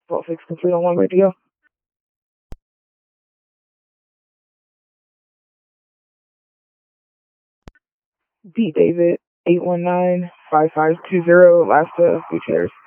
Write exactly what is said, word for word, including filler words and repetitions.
Vault six complete on one way to go. D David, eight one nine, five five two zero, Lasta, Gutierrez.